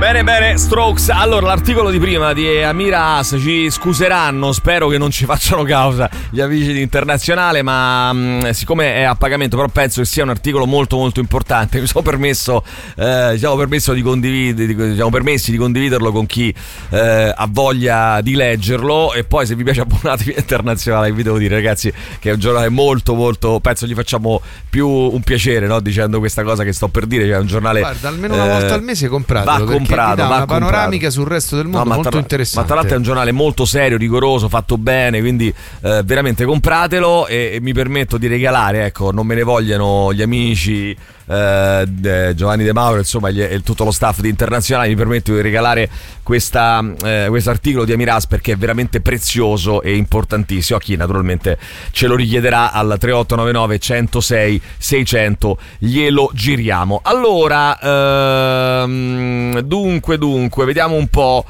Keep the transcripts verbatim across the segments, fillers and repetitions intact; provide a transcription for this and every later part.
Bene, bene, Strokes. Allora, l'articolo di prima di Amira As, ci scuseranno, spero che non ci facciano causa gli amici di Internazionale, ma mh, siccome è a pagamento, però penso che sia un articolo molto molto importante. Mi sono permesso, eh, ci siamo permesso di condividere, ci siamo permessi di condividerlo con chi eh, ha voglia di leggerlo. E poi, se vi piace, abbonatevi a Internazionale. Vi devo dire, ragazzi, che è un giornale molto molto, penso gli facciamo più un piacere, no? Dicendo questa cosa che sto per dire, cioè è un giornale, guarda, almeno una volta eh, al mese compratelo, va perché comprato, ti dà va una panoramica comprato. sul resto del mondo, no, molto tra, interessante. Ma tra l'altro è un giornale molto serio, rigoroso, fatto bene, quindi eh, veramente compratelo. E, e mi permetto di regalare, ecco, non me ne vogliano gli amici eh, de Giovanni De Mauro, insomma, gli, e tutto lo staff di Internazionale, mi permetto di regalare questa eh, questo articolo di Amir As, perché è veramente prezioso e importantissimo. A chi naturalmente ce lo richiederà al tre otto nove nove uno zero sei sei zero zero glielo giriamo. Allora, ehm, dunque dunque vediamo un po'.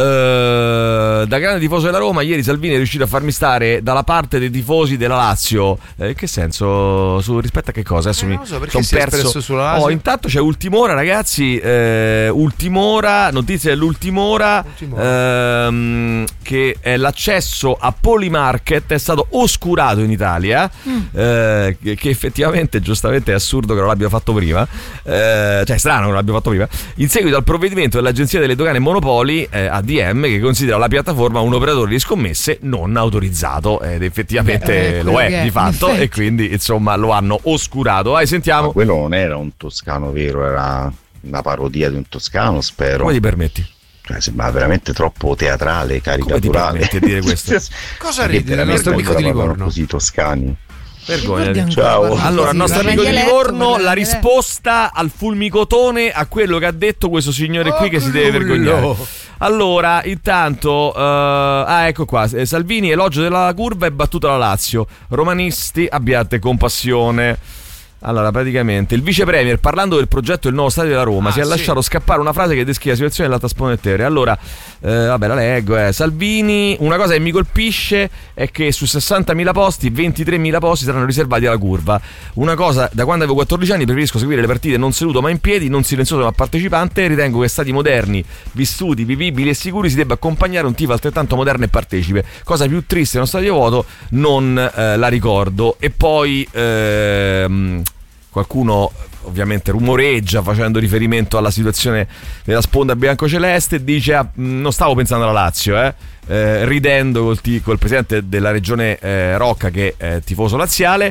Uh, da grande tifoso della Roma, ieri Salvini è riuscito a farmi stare dalla parte dei tifosi della Lazio. Eh, che senso? Su, rispetto a che cosa? Adesso eh, mi non so, perché sono perso sulla Lazio. Oh, intanto c'è Ultimora, ragazzi. Eh, Ultimora, notizie dell'Ultimora, ehm, che è l'accesso a Polymarket è stato oscurato in Italia. Mm. Eh, che, che effettivamente, giustamente, è assurdo che non l'abbiano fatto prima. Eh, cioè, è strano che non l'abbiano fatto prima. In seguito al provvedimento dell'Agenzia delle Dogane e Monopoli, eh, A D M, che considera la piattaforma un operatore di scommesse non autorizzato, ed effettivamente eh, lo è, è di fatto, e quindi insomma lo hanno oscurato. Vai, sentiamo. Ma quello non era un toscano vero, era una parodia di un toscano, spero. Come ti permetti? Cioè, sembra veramente troppo teatrale, caricaturale. Come ti permetti a dire questo? Cosa ridi del nostro amico di Livorno? Così toscani. Vergogna. Ciao. Allora, il nostro amico di Livorno, la risposta al fulmicotone a quello che ha detto questo signore qui, che si deve vergognare. Allora, intanto, uh, ah, ecco qua, Salvini, elogio della curva e battuta la Lazio. Romanisti, abbiate compassione. Allora, praticamente il vice premier, parlando del progetto del nuovo stadio della Roma, ah, si è sì. lasciato scappare una frase che descrive la situazione dell'Alta Spona del Tevere. Allora, eh, vabbè, la leggo. Eh. Salvini, una cosa che mi colpisce è che su sessantamila posti, ventitremila posti saranno riservati alla curva. Una cosa, da quando avevo quattordici anni preferisco seguire le partite non seduto ma in piedi, non silenzioso ma partecipante. Ritengo che stati moderni, vissuti, vivibili e sicuri si debba accompagnare un tifo altrettanto moderno e partecipe. Cosa più triste in uno stadio vuoto, non eh, la ricordo. E poi ehm, qualcuno ovviamente rumoreggia facendo riferimento alla situazione della sponda biancoceleste, dice ah, non stavo pensando alla Lazio, eh, eh ridendo col, t- col presidente della regione eh, Rocca, che è tifoso laziale.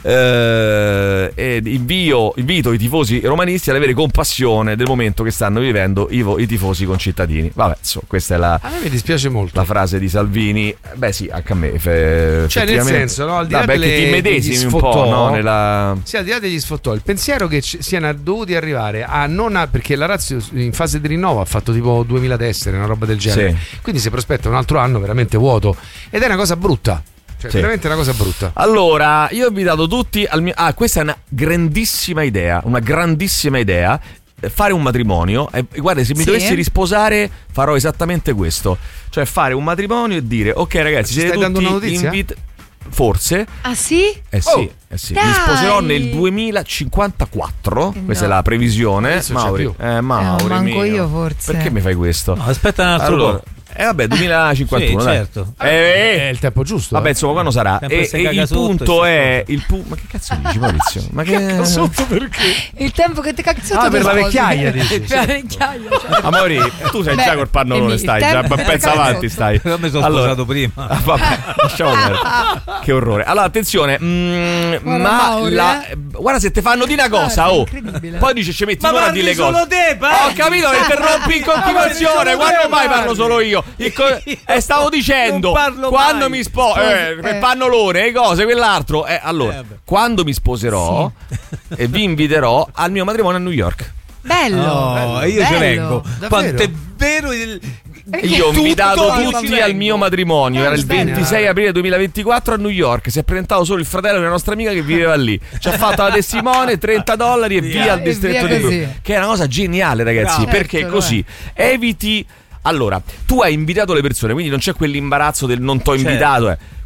Eh, e invio, invito i tifosi romanisti ad avere compassione del momento che stanno vivendo i, vo- i tifosi concittadini. Vabbè, so, questa è la, a me mi dispiace molto la frase di Salvini. Beh sì, anche a me fe- cioè nel senso, no, al di là vabbè, delle, che ti immedesimi un po', no, nella... sì, al di là degli sfottò, il pensiero che ci siano dovuti arrivare a non a, perché la Lazio in fase di rinnovo ha fatto tipo duemila tessere, una roba del genere, sì. Quindi si prospetta un altro anno veramente vuoto ed è una cosa brutta. Cioè, sì. Veramente una cosa brutta. Allora, io ho invitato tutti al mio... Ah, questa è una grandissima idea, una grandissima idea. Fare un matrimonio. E guarda, se mi sì. dovessi risposare, farò esattamente questo. Cioè, fare un matrimonio e dire: ok, ragazzi, siete tutti dando una notizia? Invit- Forse. Ah sì? Eh sì, oh, eh sì. Mi sposerò nel duemilacinquantaquattro. Eh questa no. è la previsione. Mauri, eh, Mauri, no, manco mio. io forse. Perché mi fai questo? No, aspetta un altro allora, po'. Eh vabbè, duemilacinquantuno, sì, dai. certo. Eh, eh, è il tempo giusto. Vabbè, eh. insomma, quando sarà? E, e il punto è il pu- ma che cazzo dici, Maurizio? Ma che caga sotto perché? Il tempo che ti cacchi sotto. Ah, per la vecchiaia, dici. Per la vecchiaia. Cioè. Ma Mauri, tu sei Beh, già col pannolone, stai già un pezzo avanti, stai. Non mi sono allora, sposato prima. Ah, vabbè, lasciamo perdere. Che orrore. Allora, attenzione, mm, ma Mauri, la, eh? guarda se te fanno di una cosa, ah, oh. Poi dice ci metti un'ora a dire le cose. Solo te, Ho capito, mi interrompi in continuazione. Quando mai parlo solo io? Eh, stavo dicendo quando mai. mi sposo eh, eh. pannolone e cose quell'altro eh, allora eh, quando mi sposerò sì. e vi inviterò al mio matrimonio a New York. Bello, oh, bello io ci vengo. Quanto è vero il... Io ho invitato tutti al mio matrimonio. Era il ventisei aprile duemilaventiquattro a New York. Si è presentato solo il fratello di una nostra amica che viveva lì. Ci ha fatto la testimone, trenta dollari e via, via al distretto di Brooklyn. Che è una cosa geniale, ragazzi. Bravo. Perché certo, così eviti. Allora, tu hai invitato le persone, quindi non c'è quell'imbarazzo del non t'ho invitato. Certo. Eh.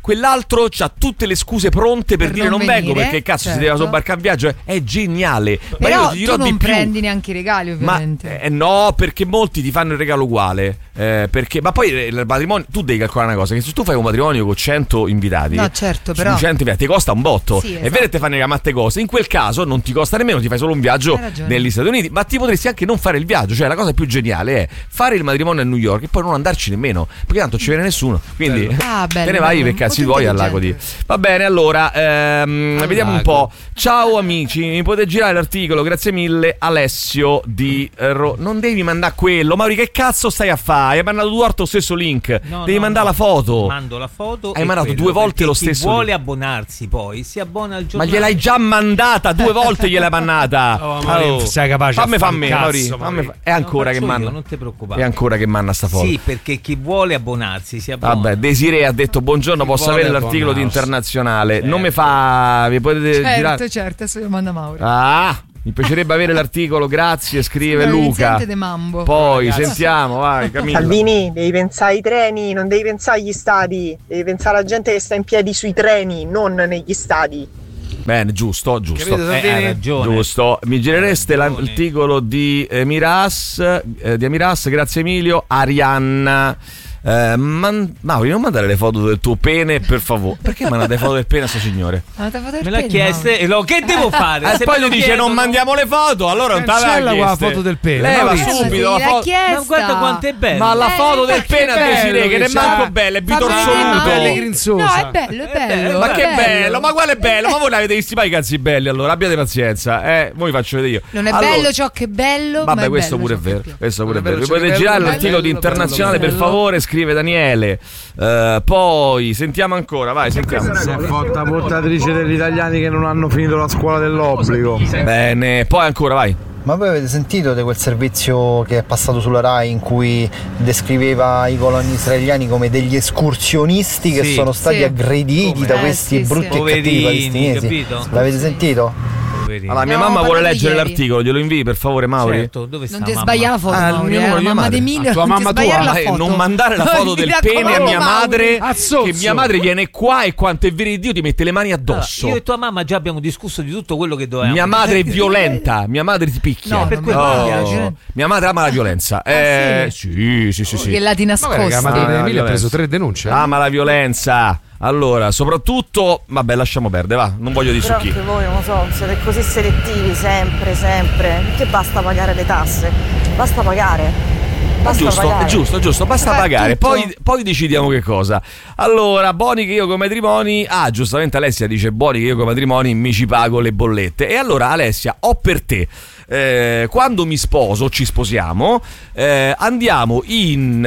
quell'altro c'ha tutte le scuse pronte per, per dire non, non vengo perché cazzo certo. si deve sobbarcare il viaggio. È, è geniale. Però ma io ti dirò tu non di più. prendi neanche i regali, ovviamente. Ma eh, no, perché molti ti fanno il regalo uguale. Eh, perché, ma poi il matrimonio, tu devi calcolare una cosa: che se tu fai un matrimonio con cento invitati, no, certo, però cento invitati, ti costa un botto. Sì, esatto. È vero che ti fanno le gamatte cose. In quel caso non ti costa nemmeno, ti fai solo un viaggio negli Stati Uniti. Ma ti potresti anche non fare il viaggio. Cioè, la cosa più geniale è fare il matrimonio a New York e poi non andarci nemmeno, perché tanto ci viene nessuno. Quindi ah, bello, te ne vai bello, per cazzi tuoi al lago di. Va bene, allora ehm, al vediamo lago. un po'. Ciao amici, mi potete girare l'articolo? Grazie mille, Alessio di Ro- non devi mandare quello, Mauri, che cazzo stai a fare? Hai mandato due volte lo stesso link. No, devi no, mandare no. la foto. Mando la foto. Hai mandato due volte lo stesso. Chi vuole link. abbonarsi poi si abbona al giornale. Ma gliel'hai già mandata due volte, gliel'hai mandata. Oh, Mauri, oh. sei capace? Fammi fa me, Mauri. Mauri. È ancora no, che manda. Io, non ti preoccupare. È ancora che manda sta foto. Sì, perché chi vuole abbonarsi si abbona. Vabbè, Desiree ha detto buongiorno, chi posso avere l'articolo di Internazionale? Certo. Non mi fa, vi potete certo, girare? Certo, certo, adesso io mando a Mauro. Ah, mi piacerebbe avere l'articolo, grazie, scrive Luca. De mambo. Poi Ragazzi. sentiamo, vai Camilla. Salvini, devi pensare ai treni, non devi pensare agli stadi, devi pensare alla gente che sta in piedi sui treni, non negli stadi. Bene, giusto, giusto. Capito, eh, hai ragione. Giusto. Mi girereste la, l'articolo di eh, Miras, eh, di Amiras, grazie Emilio, Arianna. Eh, man- Mauri, non mandare le foto del tuo pene, per favore. Perché mandate le foto del pene a sto signore? Me l'ha chiesto e lo che devo fare? E eh, poi lui dice chiedono... non mandiamo le foto, allora non cancella te la la foto del pene. Leva Mauri, subito la foto. Ma guarda quanto è bello. Ma la foto eh, del pene a Desiree che ne manco bella, è bitorzoluto. No, è bello, è bello. Ma è che bello. bello, ma quale è bello? Ma voi l'avete visti mai i cazzi belli? Allora abbiate pazienza, eh, voi faccio vedere io. Non è allora... bello ciò che è bello. Vabbè, ma è questo bello pure è vero. Questo pure è vero. Vi bello, potete bello, girare bello, l'articolo bello, di Internazionale bello, per bello. favore, scrive Daniele. Uh, poi sentiamo ancora, vai, sentiamo. Si è fatta portatrice degli italiani che non hanno finito la scuola dell'obbligo. Bene, poi ancora, vai. Ma voi avete sentito di quel servizio che è passato sulla Rai in cui descriveva i coloni israeliani come degli escursionisti che sì, sono stati sì. aggrediti come? da Eh, questi sì, brutti sì. e cattivi palestinesi? Capito? L'avete sentito? Allora, mia No, mamma vuole leggere ieri. l'articolo, glielo invii per favore, Mauri? Certo, dove sta Non ti mamma? sbagliare la foto, Ah, il Mauri, mio eh, numero la di mamma madre. di Emilio. Ah, tua non ti mamma sbagliare tua? la Eh, foto. non mandare la foto Mi del raccomando, pene a mia Mauri. madre, Azzozzo. che mia madre viene qua e quanto è vero di Dio ti mette le mani addosso. Allora, io e tua mamma già abbiamo discusso di tutto quello che dovevamo. Mia madre è violenta, mia madre ti picchia. No, per quello Oh, mi piace. mia madre ama la violenza. Eh, sì, sì, sì, sì. Che lati Ma guarda che la nascosti. madre di Ah, Emilio ha preso violenza. tre denunce. eh. Ama la violenza. Allora, soprattutto, vabbè, lasciamo perdere, va, non voglio dire su Però chi. anche voi, non lo so, siete così selettivi sempre, sempre. Perché basta pagare le tasse? Basta pagare. Basta Giusto, pagare. giusto, giusto, basta Beh, pagare, tutto. poi, poi decidiamo che cosa. Allora, Boni che io come matrimoni, ah giustamente Alessia dice Boni che io come matrimoni mi ci pago le bollette. E allora Alessia, ho per te, eh, quando mi sposo, ci sposiamo, eh, andiamo in,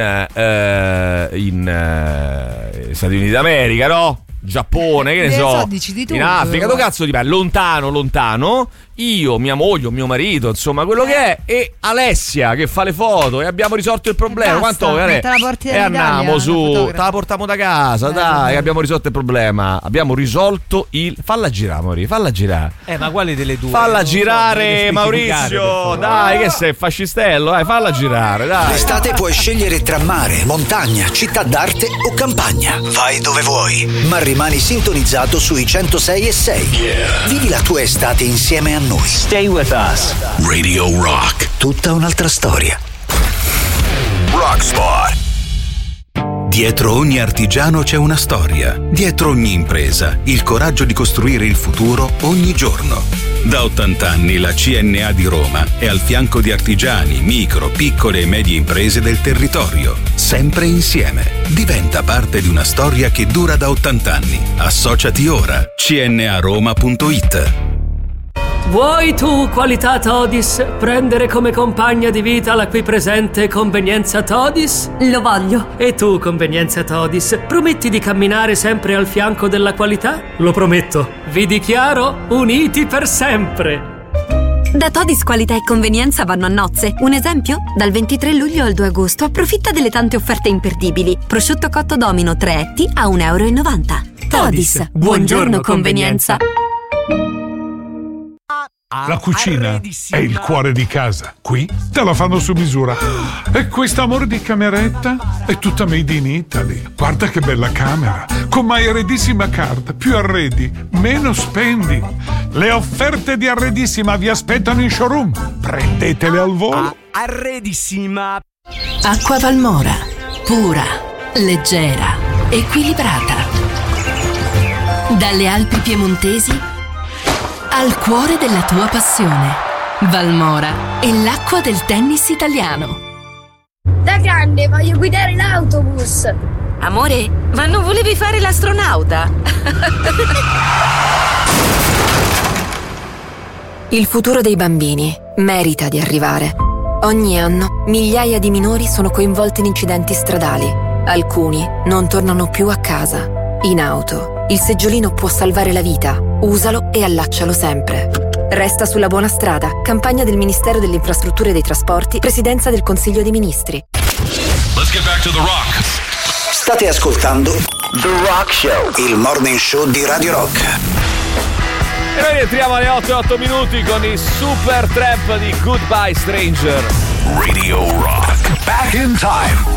eh, in eh, Stati Uniti d'America, no? Giappone, che ne Ne so, so, dici di tu, in Africa, dove dove cazzo ti pare? Lontano, lontano. Io, mia moglie, mio marito, insomma, quello che è, e Alessia che fa le foto e abbiamo risolto il problema. E basta, Quanto non te la porti e dall'Italia, andiamo la su, fotografa. te la portiamo da casa, Eh, dai, vabbè. abbiamo risolto il problema. Abbiamo risolto il. Falla girare, Maurizio, falla girare. Eh, ma quale delle due? Falla Non so, girare, deve specificare, per Maurizio. favore. Dai, che sei fascistello, dai, falla girare, dai. L'estate puoi scegliere tra mare, montagna, città d'arte o campagna. Vai dove vuoi, ma rimani sintonizzato sui centosei e sei. Vivi la tua estate insieme a noi. Stay with us. Radio Rock. Tutta un'altra storia. Rockspot. Dietro ogni artigiano c'è una storia. Dietro ogni impresa, il coraggio di costruire il futuro ogni giorno. Da ottanta anni la C N A di Roma è al fianco di artigiani, micro, piccole e medie imprese del territorio. Sempre insieme. Diventa parte di una storia che dura da ottanta anni. Associati ora. c n a roma punto i t. Vuoi tu, qualità Todis, prendere come compagna di vita la qui presente convenienza Todis? Lo voglio. E tu, convenienza Todis, prometti di camminare sempre al fianco della qualità? Lo prometto. Vi dichiaro uniti per sempre. Da Todis qualità e convenienza vanno a nozze. Un esempio? Dal ventitré luglio al due agosto approfitta delle tante offerte imperdibili. Prosciutto cotto Domino tre etti a un euro e novanta. Todis, buongiorno convenienza. La cucina è il cuore di casa. Qui te la fanno su misura. E questo amore di cameretta è tutta made in Italy. Guarda che bella camera. Con My Arredissima Card. Più arredi, meno spendi. Le offerte di Arredissima vi aspettano in showroom. Prendetele al volo. Arredissima. Acqua Valmora. Pura, leggera, equilibrata. Dalle Alpi piemontesi al cuore della tua passione. Valmora è l'acqua del tennis italiano. Da grande voglio guidare l'autobus. Amore, ma non volevi fare l'astronauta? Il futuro dei bambini merita di arrivare. Ogni anno migliaia di minori sono coinvolti in incidenti stradali. Alcuni non tornano più a casa. In auto, il seggiolino può salvare la vita. Usalo e allaccialo sempre. Resta sulla buona strada. Campagna del Ministero delle Infrastrutture e dei Trasporti, Presidenza del Consiglio dei Ministri. Let's get back to the rock. State ascoltando The Rock Show, il morning show di Radio Rock. E noi rientriamo alle otto e otto minuti con i Super Trap di Goodbye Stranger. Radio Rock. Back in time.